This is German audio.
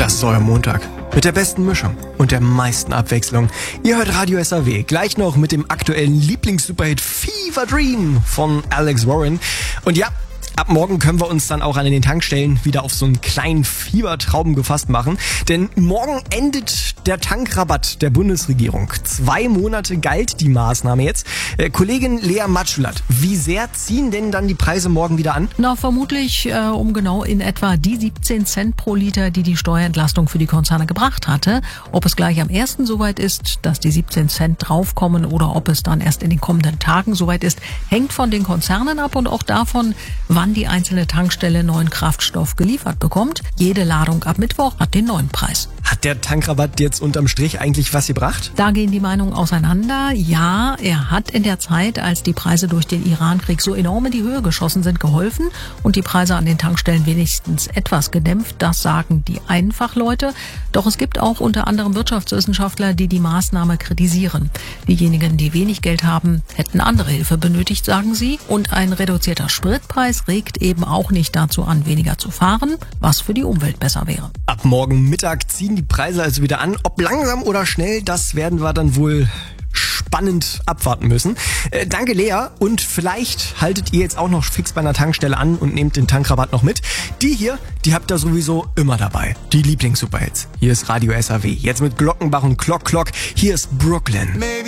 Das ist euer Montag. Mit der besten Mischung und der meisten Abwechslung. Ihr hört Radio SAW. Gleich noch mit dem aktuellen Lieblings-Superhit Fever Dream von Alex Warren. Und ja, ab morgen können wir uns dann auch an den Tankstellen wieder auf so einen kleinen Fiebertraum gefasst machen. Denn morgen endet der Tankrabatt der Bundesregierung. 2 Monate galt die Maßnahme jetzt. Kollegin Lea Matschulat, wie sehr ziehen denn dann die Preise morgen wieder an? Na, vermutlich um genau in etwa die 17 Cent pro Liter, die die Steuerentlastung für die Konzerne gebracht hatte. Ob es gleich am 1. soweit ist, dass die 17 Cent draufkommen oder ob es dann erst in den kommenden Tagen soweit ist, hängt von den Konzernen ab und auch davon, wann die einzelne Tankstelle neuen Kraftstoff geliefert bekommt. Jede Ladung ab Mittwoch hat den neuen Preis. Hat der Tankrabatt jetzt unterm Strich eigentlich was gebracht? Da gehen die Meinungen auseinander. Ja, er hat in der Zeit, als die Preise durch den Irankrieg so enorm in die Höhe geschossen sind, geholfen und die Preise an den Tankstellen wenigstens etwas gedämpft. Das sagen die Einfachleute. Doch es gibt auch unter anderem Wirtschaftswissenschaftler, die die Maßnahme kritisieren. Diejenigen, die wenig Geld haben, hätten andere Hilfe benötigt, sagen sie. Und ein reduzierter Spritpreis regt eben auch nicht dazu an, weniger zu fahren, was für die Umwelt besser wäre. Ab morgen Mittag ziehen die Preise also wieder an. Ob langsam oder schnell, das werden wir dann wohl spannend abwarten müssen. Danke Lea, und vielleicht haltet ihr jetzt auch noch fix bei einer Tankstelle an und nehmt den Tankrabatt noch mit. Die hier, die habt ihr sowieso immer dabei. Die Lieblings-Superhits. Hier ist Radio SAW. Jetzt mit Glockenbach und Clock Clock. Hier ist Brooklyn.